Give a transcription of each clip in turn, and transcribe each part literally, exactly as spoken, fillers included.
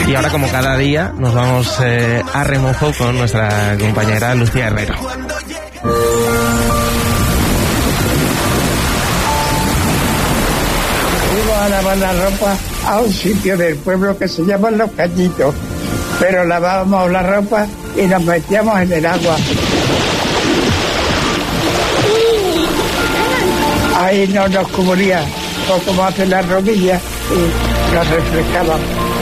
Y ahora, como cada día, nos vamos eh, a remojo con nuestra compañera Lucía Herrero. Fuimos a lavar la ropa a un sitio del pueblo que se llama Los Cañitos, pero lavábamos la ropa y nos metíamos en el agua. Ahí no nos cubría poco más de las rodillas y nos refrescábamos.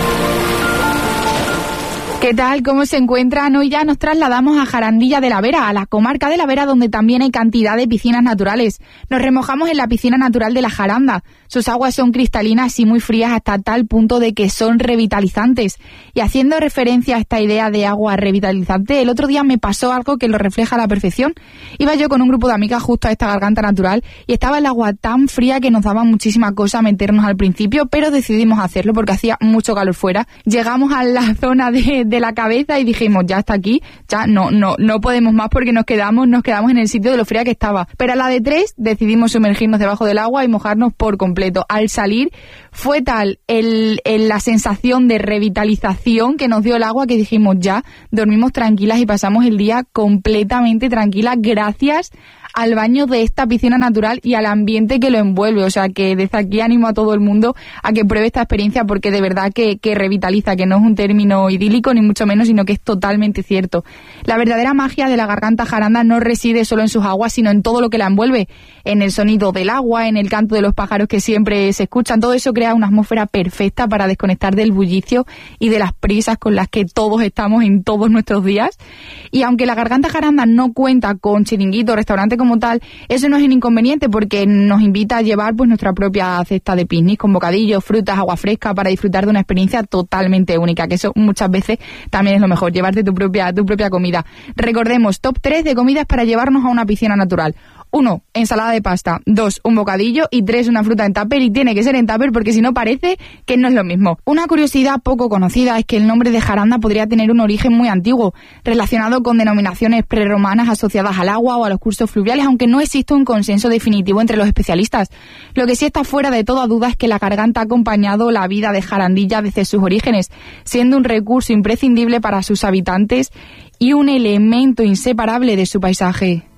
¿Qué tal? ¿Cómo se encuentran? Hoy ya nos trasladamos a Jarandilla de la Vera, a la comarca de la Vera, donde también hay cantidad de piscinas naturales. Nos remojamos en la piscina natural de la Jaranda. Sus aguas son cristalinas y muy frías hasta tal punto de que son revitalizantes. Y haciendo referencia a esta idea de agua revitalizante, el otro día me pasó algo que lo refleja a la perfección. Iba yo con un grupo de amigas justo a esta garganta natural y estaba el agua tan fría que nos daba muchísima cosa meternos al principio, pero decidimos hacerlo porque hacía mucho calor fuera. Llegamos a la zona de, de la cabeza y dijimos, ya está aquí, ya no, no, no podemos más porque nos quedamos, nos quedamos en el sitio de lo fría que estaba. Pero a la de tres decidimos sumergirnos debajo del agua y mojarnos por completo. Al salir fue tal el, el, la sensación de revitalización que nos dio el agua que dijimos, ya, dormimos tranquilas y pasamos el día completamente tranquilas gracias al baño de esta piscina natural y al ambiente que lo envuelve. O sea que desde aquí animo a todo el mundo a que pruebe esta experiencia porque de verdad que, que revitaliza, que no es un término idílico ni mucho menos, sino que es totalmente cierto. La verdadera magia de la garganta jaranda no reside solo en sus aguas, sino en todo lo que la envuelve, en el sonido del agua, en el canto de los pájaros que siempre se escuchan. Todo eso crea una atmósfera perfecta para desconectar del bullicio y de las prisas con las que todos estamos en todos nuestros días. Y aunque la garganta jaranda no cuenta con chiringuito, restaurante como tal, eso no es un inconveniente porque nos invita a llevar pues nuestra propia cesta de picnic con bocadillos, frutas, agua fresca para disfrutar de una experiencia totalmente única, que eso muchas veces también es lo mejor, llevarte tu propia, tu propia comida. Recordemos, top tres de comidas para llevarnos a una piscina natural. Uno, ensalada de pasta. Dos, un bocadillo. Y tres, una fruta en tupper. Y tiene que ser en tupper porque si no parece que no es lo mismo. Una curiosidad poco conocida es que el nombre de jaranda podría tener un origen muy antiguo, relacionado con denominaciones prerromanas asociadas al agua o a los cursos fluviales, aunque no existe un consenso definitivo entre los especialistas. Lo que sí está fuera de toda duda es que la garganta ha acompañado la vida de Jarandilla desde sus orígenes, siendo un recurso imprescindible para sus habitantes y un elemento inseparable de su paisaje.